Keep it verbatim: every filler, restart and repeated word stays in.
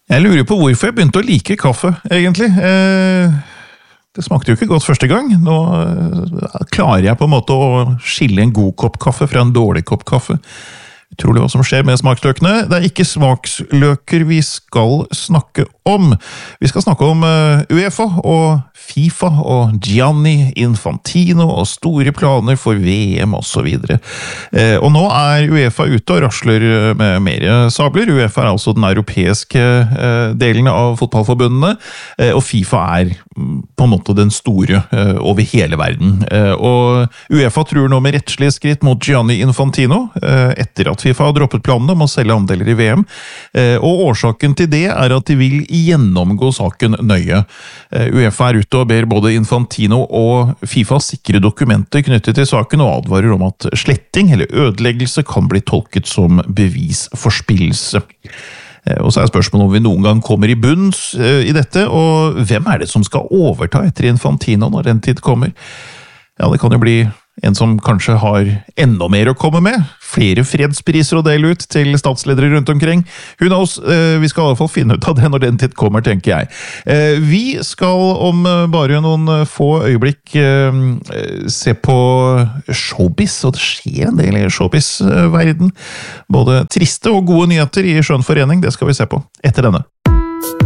Jeg lurer på hvorfor jeg begynte å like kaffe, egentlig. Det smakte jo ikke godt første gang. Nå klarer jeg på en måte å skille en god kopp kaffe fra en dårlig kopp kaffe. Utrolig hva som skjer med smaksløkene. Det er ikke smaksløker vi skal snakke om. Vi skal snakke om UEFA og FIFA og Gianni Infantino og store planer for V M og så videre. Og nå er UEFA ute og rasler med mer sabler. UEFA er altså den europeiske delen av fotballforbundene, og FIFA er på en måte den store over hele verden. Og UEFA truer nå med rettslige skritt mot Gianni Infantino, etter at FIFA har droppet planene om å selge andeler i V M. Og årsaken til det er at de vil gjennomgå saken nøye. UEFA er ute og ber både Infantino og FIFA sikre dokumenter knyttet til saken og advarer om at sletting eller ødeleggelse kan bli tolket som bevisforspillelse. Og så er spørsmålet om vi noen gang kommer i bunns i dette, og hvem er det som skal overta etter Infantino når den tid kommer? Ja, det kan jo bli en som kanskje har enda mer å komme med. Flere fredspriser å dele ut til statsledere rundt omkring. Who knows? Vi skal i hvert fall finne ut av det når den tid kommer, tenker jeg. Vi skal om bare noen få øyeblikk se på showbiz, og det skjer en del i showbiz-verden. Både triste og gode nyheter i skjønn forening, det skal vi se på etter denne.